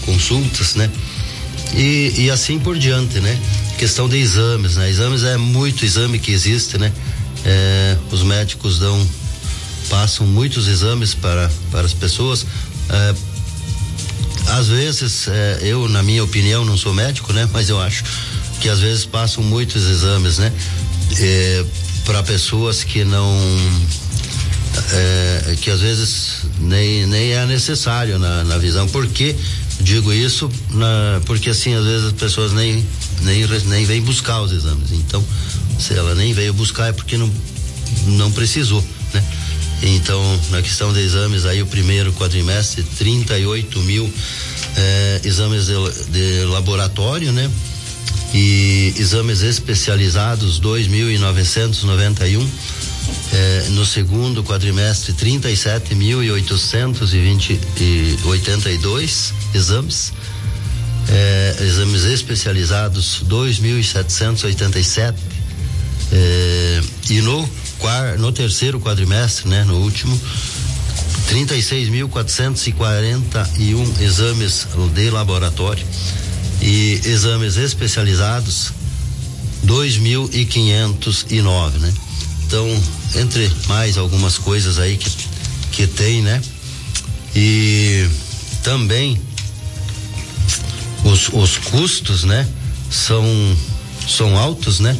consultas, né? E assim por diante, né? Questão de exames, né? Exames é muito exame que existe, né? Os médicos passam muitos exames para as pessoas. Às vezes, eu, na minha opinião, não sou médico, né? Mas eu acho que às vezes passam muitos exames, né? Para pessoas que não, que às vezes nem é necessário na visão. Por que digo isso? Porque assim, às vezes as pessoas nem vêm buscar os exames. Então, se ela nem veio buscar é porque não precisou, né? Então, na questão de exames, aí o primeiro quadrimestre, 38.000 exames de laboratório, né? E exames especializados, 2.991. No segundo quadrimestre, 37.882 exames. Exames especializados, 2.787. E no terceiro quadrimestre, né, no último, 36.441 exames de laboratório e exames especializados 2.509, né? Então, entre mais algumas coisas aí que tem, né? E também os custos, né? São altos, né?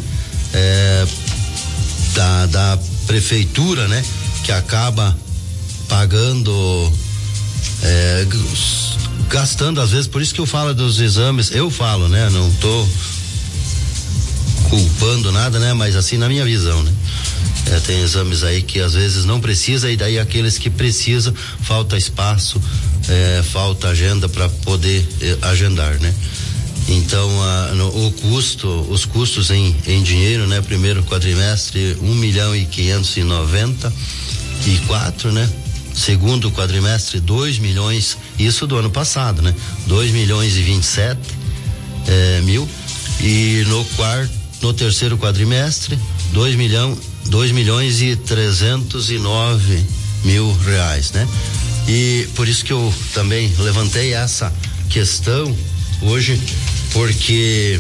Da prefeitura, né? Que acaba pagando, gastando às vezes, por isso que eu falo dos exames, né? Não tô culpando nada, né? Mas assim, na minha visão, né? Tem exames aí que às vezes não precisa, e daí aqueles que precisam, falta espaço, falta agenda para poder agendar, né? Então, os custos em dinheiro, né? Primeiro quadrimestre, 1.594.000, né? Segundo quadrimestre, 2 milhões, isso do ano passado, né? 2.027.000. E no terceiro quadrimestre, 2.309.000 reais, né? E por isso que eu também levantei essa questão hoje, porque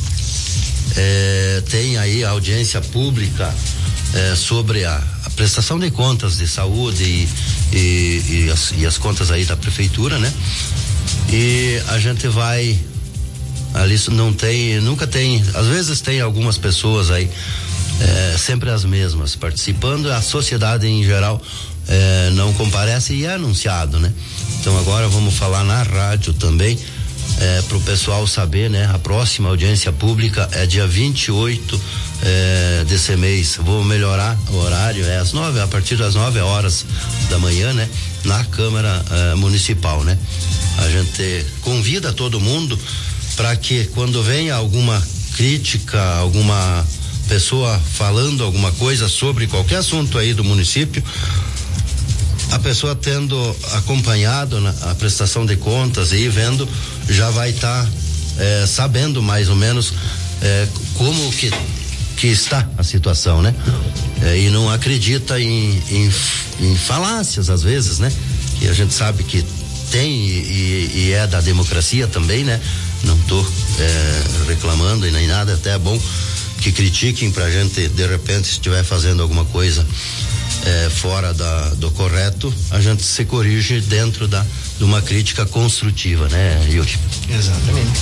tem aí a audiência pública sobre a prestação de contas de saúde e as contas aí da prefeitura, né? E a gente vai ali, nunca tem, às vezes tem algumas pessoas aí, sempre as mesmas participando, a sociedade em geral não comparece e é anunciado, né? Então agora vamos falar na rádio também, para o pessoal saber, né? A próxima audiência pública é dia 28 desse mês. Vou melhorar o horário, a partir das 9h da manhã, né? Na Câmara Municipal, né? A gente convida todo mundo para que quando venha alguma crítica, alguma pessoa falando alguma coisa sobre qualquer assunto aí do município, a pessoa tendo acompanhado a prestação de contas e vendo, já vai estar sabendo mais ou menos como que está a situação, né? E não acredita em falácias às vezes, né? Que a gente sabe que tem e é da democracia também, né? Não tô reclamando e nem nada, até é bom que critiquem pra gente, de repente, se estiver fazendo alguma coisa fora do correto, a gente se corrige dentro de uma crítica construtiva, né, Yuri? Exatamente.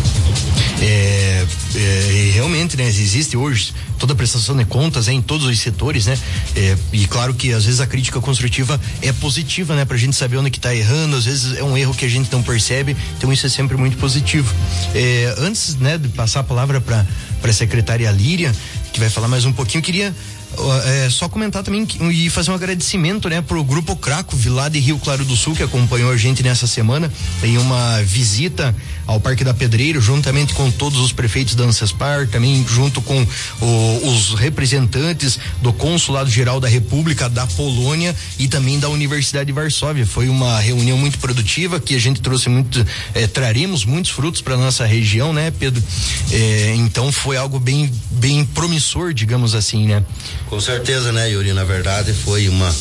E realmente, né, existe hoje toda a prestação de contas em todos os setores, né? E claro que às vezes a crítica construtiva é positiva, né? Pra gente saber onde que tá errando, às vezes é um erro que a gente não percebe, então isso é sempre muito positivo. Antes, né, de passar a palavra pra secretária Líria, que vai falar mais um pouquinho, queria só comentar também e fazer um agradecimento, né, pro Grupo Cracov lá de Rio Claro do Sul, que acompanhou a gente nessa semana em uma visita ao Parque da Pedreira, juntamente com todos os prefeitos da Ancespar, também junto com os representantes do Consulado Geral da República da Polônia e também da Universidade de Varsóvia. Foi uma reunião muito produtiva, que a gente trouxe traremos muitos frutos para nossa região, né, Pedro? Então foi algo bem promissor, digamos assim, né? Com certeza, né, Yuri? Na verdade, foi uma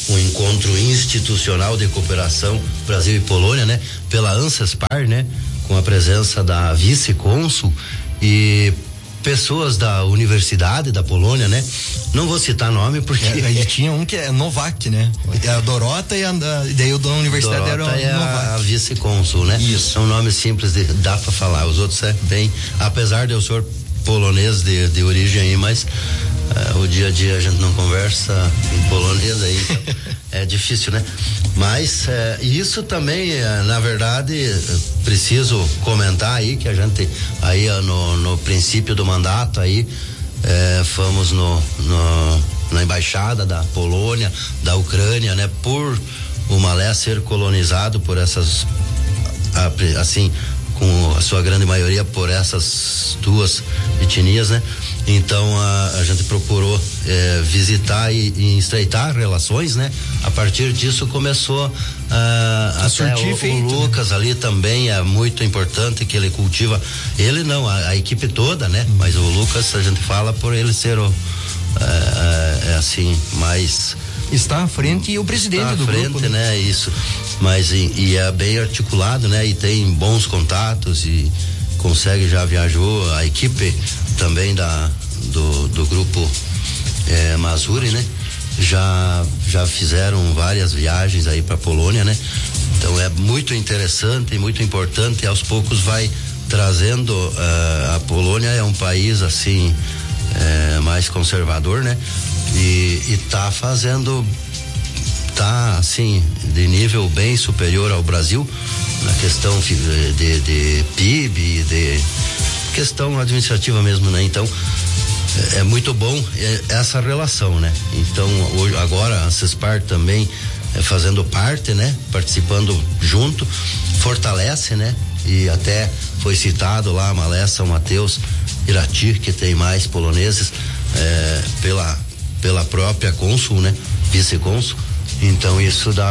um encontro institucional de cooperação Brasil e Polônia, né? Pela ANSESPAR, né? Com a presença da vice-cônsul e pessoas da Universidade da Polônia, né? Não vou citar nome porque... Aí tinha um que é Novak, né? A Dorota e daí o da Universidade Dorota era é Novak. a vice-cônsul, né? Isso. São nomes simples, dá pra falar. Os outros é bem... Apesar de eu ser polonês de origem aí, mas o dia a dia a gente não conversa em polonês aí, então é difícil, né? Mas isso também, na verdade, preciso comentar aí que a gente aí no princípio do mandato aí fomos na embaixada da Polônia, da Ucrânia, né? Por o Malé ser colonizado por essas, assim, com a sua grande maioria por essas duas etnias, né? Então a gente procurou visitar e estreitar relações, né? A partir disso começou a surtir o Lucas, né? Ali também é muito importante que ele cultiva, ele não, a equipe toda, né? Mas o Lucas a gente fala por ele ser assim, mais está à frente e o presidente do grupo, né? Isso, mas e é bem articulado, né? E tem bons contatos e consegue, já viajou a equipe também do grupo Mazuri, né? Já fizeram várias viagens aí para Polônia, né? Então é muito interessante e muito importante, e aos poucos vai trazendo, a Polônia é um país assim mais conservador, né? E tá assim de nível bem superior ao Brasil na questão de PIB, de questão administrativa mesmo, né? Então é muito bom essa relação, né? Então hoje, agora a CESPAR também fazendo parte, né? Participando junto, fortalece, né? E até foi citado lá Malé, São Mateus, Irati, que tem mais poloneses, pela própria cônsul, né? Vice-cônsul. Então isso dá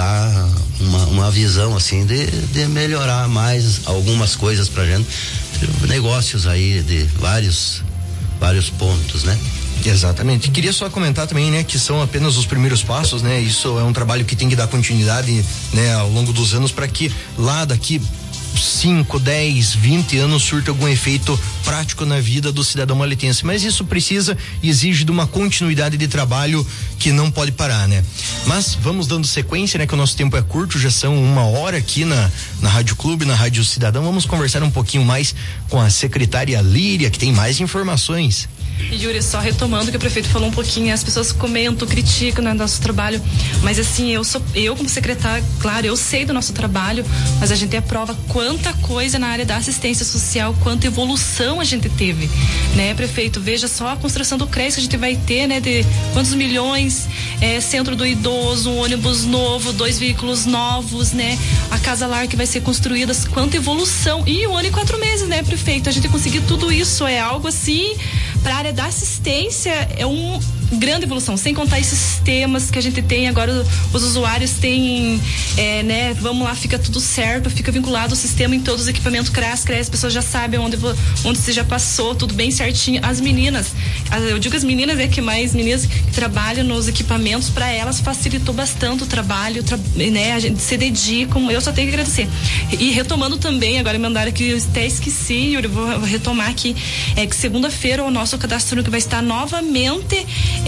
uma visão assim de melhorar mais algumas coisas pra gente, negócios aí de vários pontos, né? Exatamente. Queria só comentar também, né, que são apenas os primeiros passos, né? Isso é um trabalho que tem que dar continuidade, né, ao longo dos anos, para que lá daqui 5, 10, 20 anos surta algum efeito prático na vida do cidadão maletense, mas isso precisa e exige de uma continuidade de trabalho que não pode parar, né? Mas vamos dando sequência, né? Que o nosso tempo é curto, já são 1 hora aqui na Rádio Clube, na Rádio Cidadão. Vamos conversar um pouquinho mais com a secretária Líria, que tem mais informações. E Yuri, só retomando o que o prefeito falou um pouquinho, as pessoas comentam, criticam, né, nosso trabalho, mas assim, eu como secretária, claro, eu sei do nosso trabalho, mas a gente aprova quanta coisa na área da assistência social, quanta evolução a gente teve, né, prefeito? Veja só a construção do CRES que a gente vai ter, né, de quantos milhões, centro do idoso, um ônibus novo, 2 veículos novos, né, a casa lar que vai ser construída, quanta evolução, e 1 ano e 4 meses, né, prefeito? A gente conseguir tudo isso é algo assim, para a área da assistência é uma grande evolução, sem contar esses sistemas que a gente tem agora, os usuários têm, né, vamos lá, fica tudo certo, fica vinculado o sistema em todos os equipamentos CRES, as pessoas já sabem onde você já passou, tudo bem certinho. As meninas, eu digo as meninas, que mais meninas que trabalham nos equipamentos, para elas facilitou bastante o trabalho, né, a gente se dedica, eu só tenho que agradecer. E retomando também, agora me mandaram aqui, eu até esqueci, eu vou retomar aqui, que segunda-feira o nosso cadastro único vai estar novamente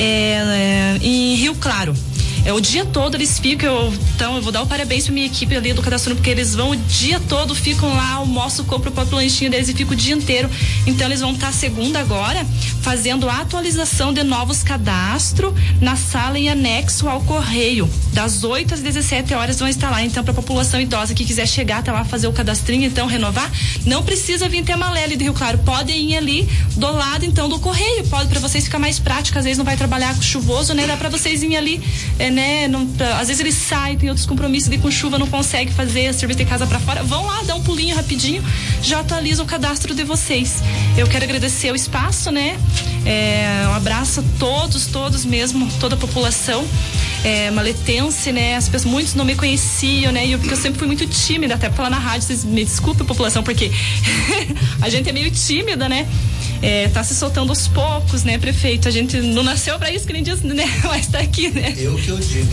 em Rio Claro. O dia todo eles ficam, então eu vou dar o parabéns pra minha equipe ali do cadastro, porque eles vão o dia todo, ficam lá, almoço, compro o próprio lanchinho deles e ficam o dia inteiro. Então eles vão estar segunda agora fazendo a atualização de novos cadastros na sala em anexo ao correio. Das 8 às 17 horas vão estar lá. Então, pra população idosa que quiser chegar até lá fazer o cadastrinho, então renovar, não precisa vir até Malé ali de Rio Claro, podem ir ali do lado então do correio, pode, pra vocês ficar mais prático, às vezes não vai trabalhar com chuvoso, né? Dá pra vocês irem ali, né? Não, às vezes eles saem, tem outros compromissos e com chuva não consegue fazer serviço de casa pra fora, vão lá, dá um pulinho rapidinho, já atualiza o cadastro de vocês. Eu quero agradecer o espaço, né? Um abraço a todos mesmo, toda a população. Maletense, né? As pessoas, muitos não me conheciam, né? Porque eu sempre fui muito tímida, até pra falar na rádio, vocês me desculpem, população, porque a gente é meio tímida, né? Tá se soltando aos poucos, né, prefeito? A gente não nasceu pra isso, que nem diz, né? Mas tá aqui, né? Eu que eu digo.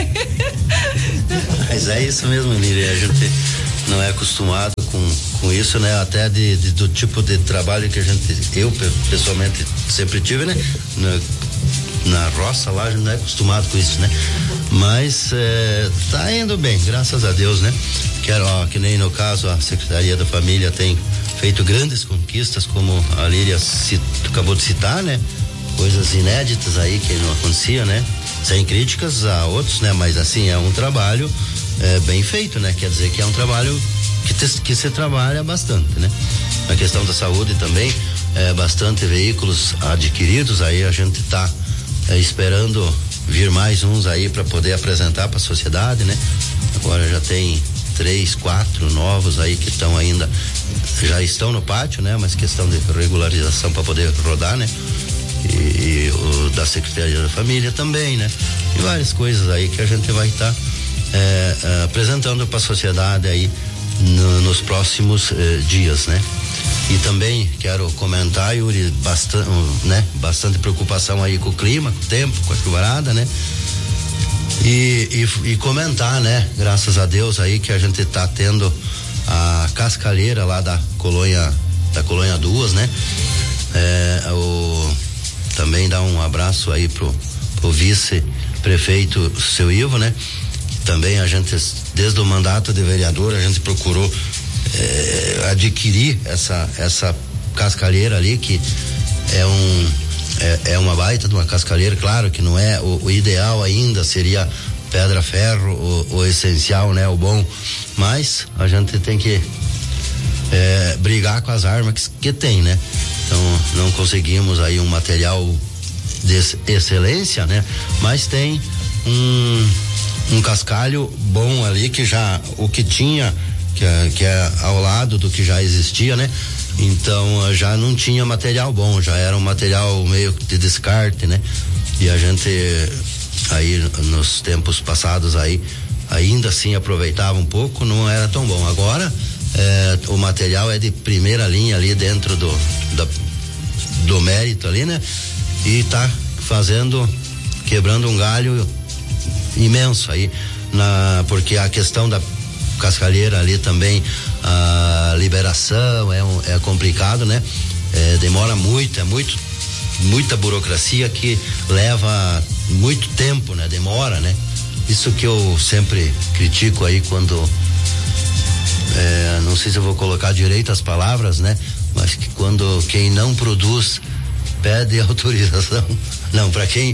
Mas é isso mesmo, Miriam, a gente não é acostumado com isso, né? Até do tipo de trabalho que eu pessoalmente sempre tive, né? Na roça lá, a gente não é acostumado com isso, né? Mas tá indo bem, graças a Deus, né? Que nem no caso a Secretaria da Família tem feito grandes conquistas, como a Líria acabou de citar, né? Coisas inéditas aí que não acontecia, né? Sem críticas a outros, né? Mas assim, é um trabalho bem feito, né? Quer dizer que é um trabalho que se trabalha bastante, né? Na questão da saúde também, bastante veículos adquiridos, aí a gente tá esperando vir mais uns aí para poder apresentar para a sociedade, né? Agora já tem 3, 4 novos aí que estão ainda, já estão no pátio, né? Mas questão de regularização para poder rodar, né? E o da Secretaria da Família também, né? E várias coisas aí que a gente vai estar apresentando para a sociedade aí nos próximos dias, né? E também quero comentar, Yuri, bastante preocupação aí com o clima, com o tempo, com a chuvarada, né? E comentar, né? Graças a Deus aí que a gente tá tendo a cascalheira lá da colônia 2, né? Também dar um abraço aí pro vice-prefeito seu Ivo, né? Também a gente, desde o mandato de vereador, a gente procurou adquirir essa cascalheira ali, que é uma baita de uma cascalheira. Claro que não é o ideal ainda, seria pedra-ferro, o essencial, né? O bom, mas a gente tem que brigar com as armas que tem, né? Então não conseguimos aí um material de excelência, né? Mas tem um cascalho bom ali, que já o que tinha, que é ao lado do que já existia, né? Então já não tinha material bom, já era um material meio de descarte, né? E a gente aí nos tempos passados aí ainda assim aproveitava um pouco, não era tão bom. Agora o material é de primeira linha ali dentro do mérito ali, né? E tá quebrando um galho imenso aí, porque a questão da cascalheira ali também, a liberação é complicado, né? Demora muito, muita burocracia que leva muito tempo, né? Demora, né? Isso que eu sempre critico aí quando não sei se eu vou colocar direito as palavras, né? Mas que quando quem não produz pede autorização, não, para quem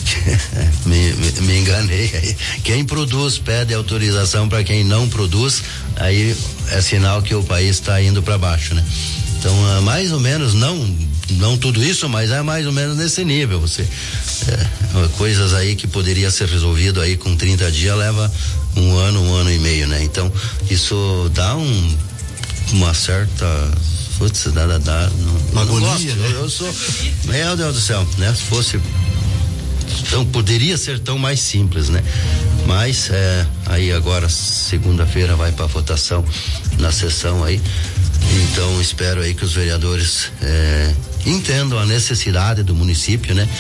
me enganei aí. Quem produz pede autorização para quem não produz, aí é sinal que o país está indo para baixo, né? Então, mais ou menos, não tudo isso, mas é mais ou menos nesse nível. Coisas aí que poderia ser resolvido aí com 30 dias leva um ano e meio, né? Então, isso dá uma certa uma agonia, né? Eu sou, meu Deus do céu, né? Se fosse, então poderia ser tão mais simples, né? Mas aí agora segunda-feira vai para votação na sessão aí, então espero aí que os vereadores entendam a necessidade do município, né?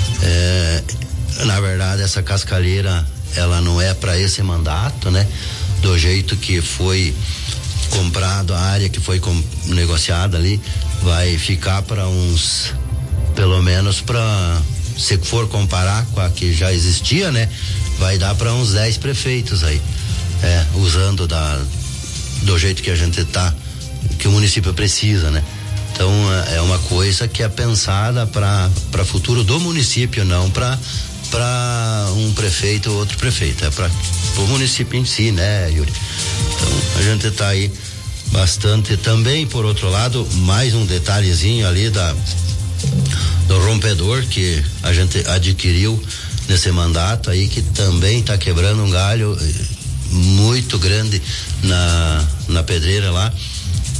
Na verdade, essa cascalheira, ela não é para esse mandato, né? Do jeito que foi comprado, a área que foi negociada ali vai ficar para pelo menos para, se for comparar com a que já existia, né? Vai dar para uns 10 prefeitos aí, usando do jeito que a gente que o município precisa, né? Então é uma coisa que é pensada para futuro do município, não para um prefeito ou outro prefeito, é para o município em si, né, Yuri? Então a gente tá aí bastante também. Por outro lado, mais um detalhezinho ali do rompedor que a gente adquiriu nesse mandato aí, que também tá quebrando um galho muito grande na pedreira lá,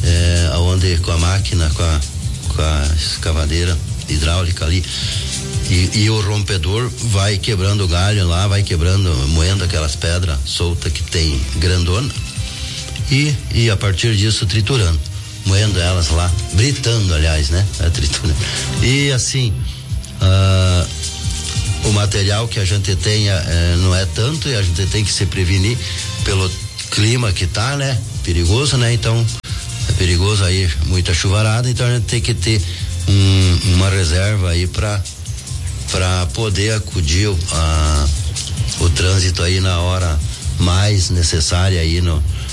onde com a máquina, com a escavadeira hidráulica ali, E o rompedor vai quebrando o galho lá, vai moendo aquelas pedras soltas que tem grandona e a partir disso triturando, moendo elas lá, britando, aliás, né? Triturando. E assim, o material que a gente tem não é tanto e a gente tem que se prevenir pelo clima que tá, né? Perigoso, né? Então, é perigoso aí, muita chuvarada, então a gente tem que ter uma reserva aí para poder acudir o trânsito aí na hora mais necessária aí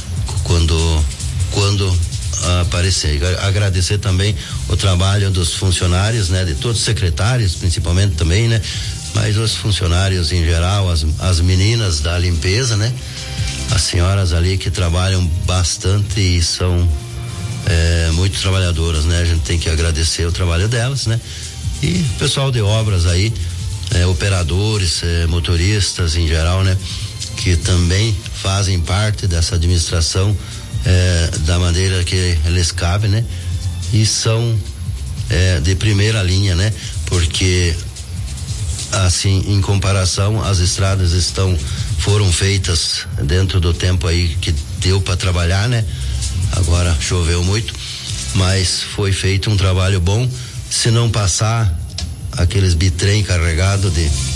quando aparecer. Agradecer também o trabalho dos funcionários, né? De todos os secretários, principalmente também, né? Mas os funcionários em geral, as meninas da limpeza, né? As senhoras ali que trabalham bastante e são muito trabalhadoras, né? A gente tem que agradecer o trabalho delas, né? E pessoal de obras aí, operadores, motoristas em geral, né? Que também fazem parte dessa administração da maneira que eles cabem, né? E são de primeira linha, né? Porque assim, em comparação, as estradas foram feitas dentro do tempo aí que deu para trabalhar, né? Agora choveu muito, mas foi feito um trabalho bom. Se não passar aqueles bitrem carregados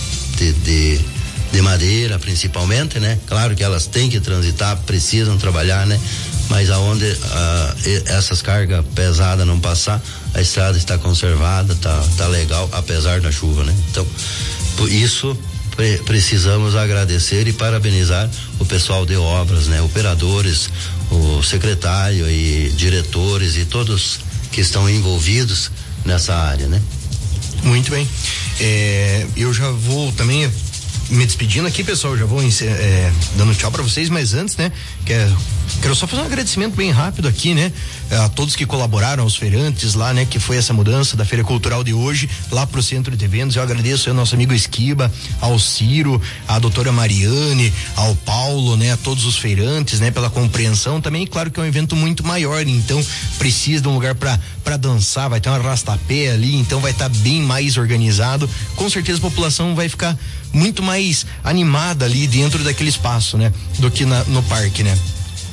de madeira, principalmente, né? Claro que elas têm que transitar, precisam trabalhar, né? Mas aonde essas cargas pesadas não passar, a estrada está conservada, tá legal, apesar da chuva, né? Então, por isso precisamos agradecer e parabenizar o pessoal de obras, né? Operadores, o secretário e diretores e todos que estão envolvidos nessa área, né? Muito bem. Eu já vou também me despedindo aqui, pessoal, já vou dando tchau para vocês, mas antes, né, quero só fazer um agradecimento bem rápido aqui, né, a todos que colaboraram, aos feirantes lá, né, que foi essa mudança da Feira Cultural de hoje lá pro Centro de Eventos. Eu agradeço ao nosso amigo Esquiba, ao Ciro, à doutora Mariane, ao Paulo, né, a todos os feirantes, né, pela compreensão também. Claro que é um evento muito maior, então precisa de um lugar para dançar, vai ter um arrastapé ali, então vai estar bem mais organizado. Com certeza a população vai ficar muito mais animada ali dentro daquele espaço, né, do que no parque, né?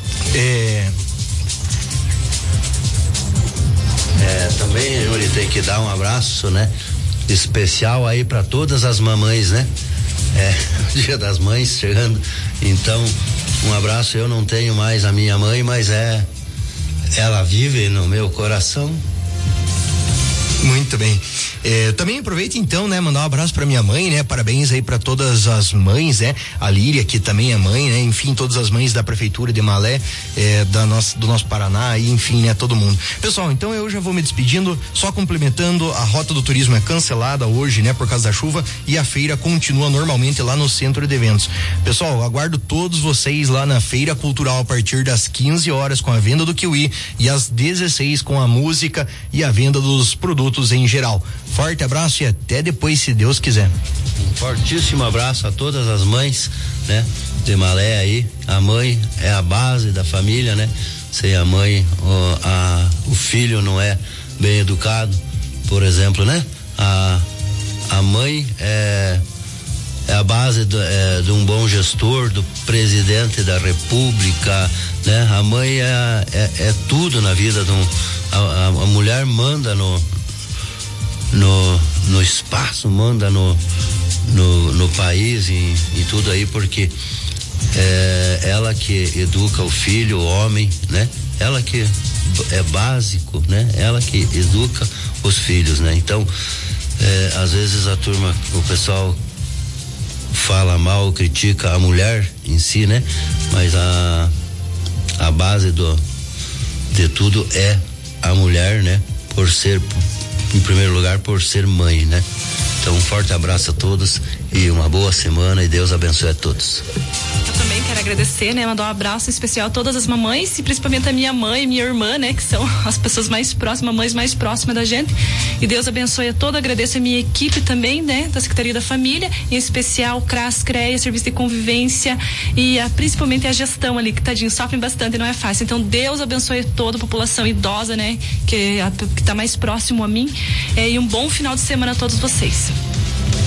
Também, Yuri, tem que dar um abraço, né, especial aí para todas as mamães, né? Dia das Mães chegando, então um abraço. Eu não tenho mais a minha mãe, mas ela vive no meu coração. Muito bem. Também aproveito então, né, mandar um abraço pra minha mãe, né, parabéns aí pra todas as mães, né, a Líria, que também é mãe, né, enfim, todas as mães da prefeitura de Malé, do nosso Paraná, e enfim, né, todo mundo. Pessoal, então eu já vou me despedindo, só complementando, a rota do turismo é cancelada hoje, né, por causa da chuva, e a feira continua normalmente lá no Centro de Eventos. Pessoal, aguardo todos vocês lá na Feira Cultural a partir das 15 horas com a venda do kiwi e às 16 com a música e a venda dos produtos em geral. Forte abraço e até depois, se Deus quiser. Um fortíssimo abraço a todas as mães, né, de Malé aí. A mãe é a base da família, né? Sem a mãe, o filho não é bem educado, por exemplo, né? A mãe é a base de um bom gestor, do presidente da República, né? A mãe é tudo na vida a mulher manda no espaço, manda no país e tudo aí, porque ela que educa o filho, o homem, né? Ela que é básico, né? Ela que educa os filhos, né? Então, às vezes o pessoal fala mal, critica a mulher em si, né? Mas a base de tudo é a mulher, né? Em primeiro lugar, por ser mãe, né? Então, um forte abraço a todos e uma boa semana, e Deus abençoe a todos. Eu também quero agradecer, né? Mandar um abraço especial a todas as mamães e principalmente a minha mãe e minha irmã, né? Que são as pessoas mais próximas, mamães mais próximas da gente. E Deus abençoe a todos. Agradeço a minha equipe também, né? Da Secretaria da Família, em especial CRAS, CREA, Serviço de Convivência e principalmente a gestão ali, que tadinho, sofrem bastante, não é fácil. Então, Deus abençoe toda a população idosa, né? Que tá mais próximo a mim. E um bom final de semana a todos vocês.